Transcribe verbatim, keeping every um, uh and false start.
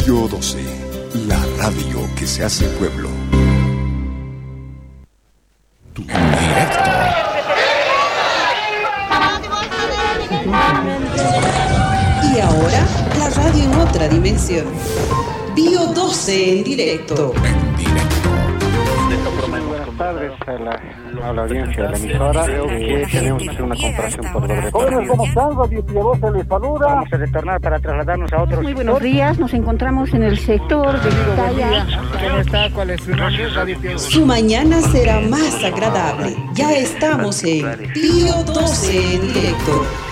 Bio doce, la radio que se hace pueblo. Directo. Y ahora, la radio en otra dimensión. Bio doce en directo. En directo. Buenas tardes a la, a la audiencia de la emisora. Creo que tenemos que hacer una comparación por doble. Jóvenes, ¿cómo están? Radio Piadosa les saluda. Vamos a retornar para trasladarnos a otros. Muy buenos días, nos encontramos en el sector de Vizcaya. ¿Cómo está? ¿Cuál es su nombre? Radio Piadosa. Su mañana será más agradable. Ya estamos en Bio doce en directo.